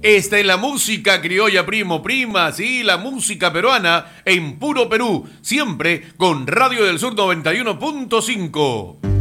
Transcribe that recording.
Esta es la música criolla, primo, prima, sí, la música peruana en puro Perú, siempre con Radio del Sur 91.5.